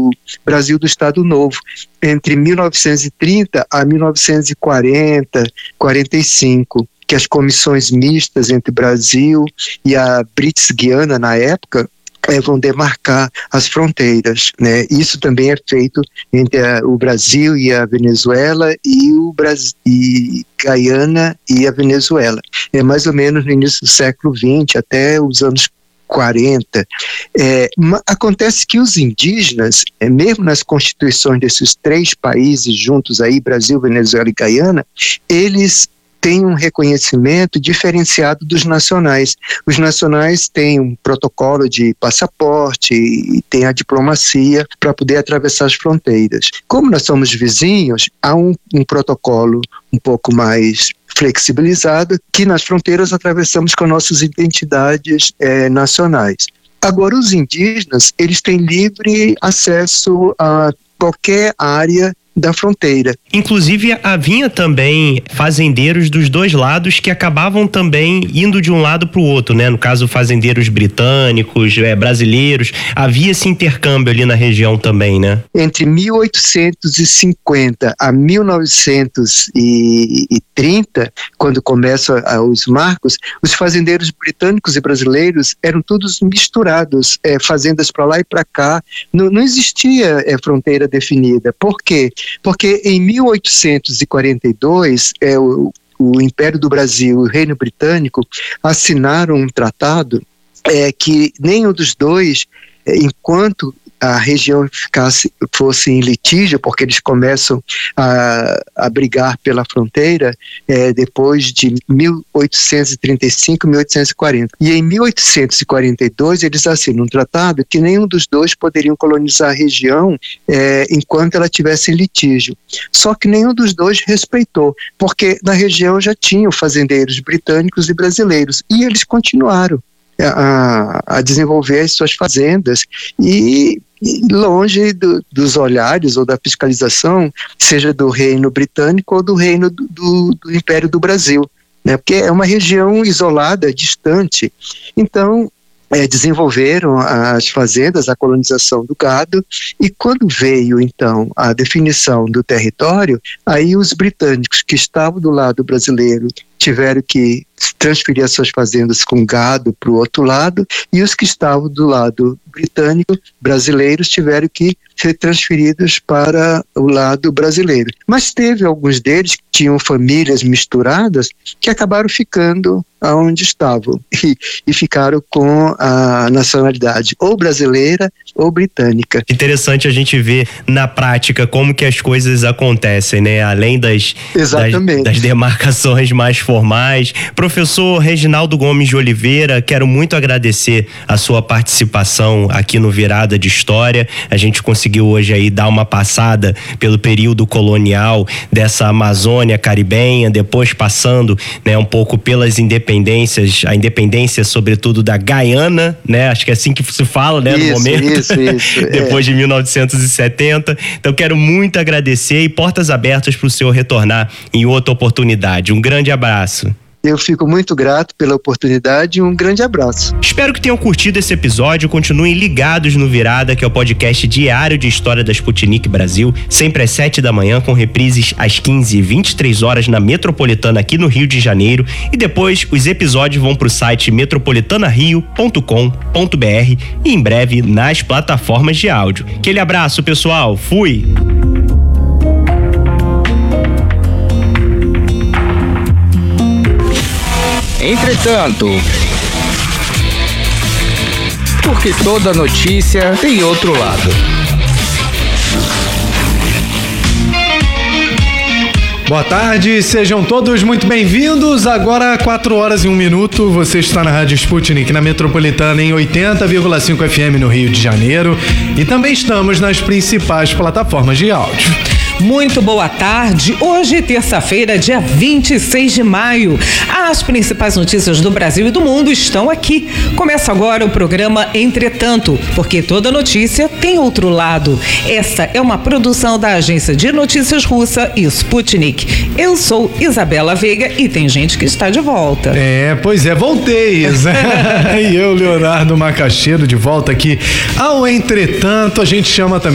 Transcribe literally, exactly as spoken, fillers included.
do Brasil do Estado Novo, entre mil novecentos e trinta a mil novecentos e quarenta, quarenta e cinco, que as comissões mistas entre Brasil e a British Guiana, na época, É, vão demarcar as fronteiras, né? Isso também é feito entre a, o Brasil e a Venezuela e o Brasil, e Guiana e a Venezuela. É mais ou menos no início do século vinte até os anos quarenta. É, acontece que os indígenas, é, mesmo nas constituições desses três países juntos aí, Brasil, Venezuela e Guiana, eles tem um reconhecimento diferenciado dos nacionais. Os nacionais têm um protocolo de passaporte e tem a diplomacia para poder atravessar as fronteiras. Como nós somos vizinhos, há um, um protocolo um pouco mais flexibilizado, que nas fronteiras atravessamos com nossas identidades é, nacionais. Agora, os indígenas, eles têm livre acesso a qualquer área da fronteira. Inclusive, havia também fazendeiros dos dois lados que acabavam também indo de um lado para o outro, né? No caso, fazendeiros britânicos, é, brasileiros, havia esse intercâmbio ali na região também, né? Entre mil oitocentos e cinquenta a mil novecentos e trinta, quando começam os marcos, os fazendeiros britânicos e brasileiros eram todos misturados, é, fazendas para lá e para cá, não, não existia é, fronteira definida. Por quê? Porque em mil oitocentos e quarenta e dois, é, o, o Império do Brasil e o Reino Britânico assinaram um tratado é, que nenhum dos dois, é, enquanto a região ficasse, fosse em litígio, porque eles começam a, a brigar pela fronteira é, depois de mil oitocentos e trinta e cinco, mil oitocentos e quarenta. E em mil oitocentos e quarenta e dois eles assinam um tratado que nenhum dos dois poderiam colonizar a região é, enquanto ela estivesse em litígio. Só que nenhum dos dois respeitou, porque na região já tinham fazendeiros britânicos e brasileiros, e eles continuaram A, a desenvolver as suas fazendas e, e longe do, dos olhares ou da fiscalização, seja do Reino Britânico ou do Reino do, do, do Império do Brasil, né? Porque é uma região isolada, distante. Então, É, desenvolveram as fazendas, a colonização do gado, e quando veio então a definição do território, aí os britânicos que estavam do lado brasileiro tiveram que transferir as suas fazendas com gado para o outro lado, e os que estavam do lado britânico, brasileiros, tiveram que ser transferidos para o lado brasileiro. Mas teve alguns deles que tinham famílias misturadas que acabaram ficando aonde estavam e, e ficaram com a nacionalidade ou brasileira ou britânica. Interessante a gente ver na prática como que as coisas acontecem, né? Além das, Exatamente. das, das demarcações mais formais. Professor Reginaldo Gomes de Oliveira, quero muito agradecer a sua participação aqui no Virada de História. A gente conseguiu hoje aí dar uma passada pelo período colonial dessa Amazônia caribenha, depois passando, né, um pouco pelas independências, a independência sobretudo da Guiana, né? Acho que é assim que se fala, né, isso, no momento. Isso, isso. Depois é. de mil novecentos e setenta. Então quero muito agradecer e portas abertas para o senhor retornar em outra oportunidade. Um grande abraço. Eu fico muito grato pela oportunidade e um grande abraço. Espero que tenham curtido esse episódio. Continuem ligados no Virada, que é o podcast diário de história da Sputnik Brasil, sempre às sete da manhã, com reprises às quinze e vinte e três horas na Metropolitana aqui no Rio de Janeiro. E depois os episódios vão para o site metropolitana rio ponto com ponto b r e em breve nas plataformas de áudio. Aquele abraço, pessoal. Fui! Entretanto, porque toda notícia tem outro lado. Boa tarde, sejam todos muito bem-vindos. Agora, quatro horas e um minuto, você está na Rádio Sputnik, na Metropolitana, em oitenta vírgula cinco F M no Rio de Janeiro. E também estamos nas principais plataformas de áudio. Muito boa tarde. Hoje, terça-feira, dia vinte e seis de maio. As principais notícias do Brasil e do mundo estão aqui. Começa agora o programa Entretanto, porque toda notícia tem outro lado. Essa é uma produção da agência de notícias russa Sputnik. Eu sou Isabela Veiga e tem gente que está de volta. É, pois é, voltei. E eu, Leonardo Macaxeiro, de volta aqui ao Entretanto. A gente chama também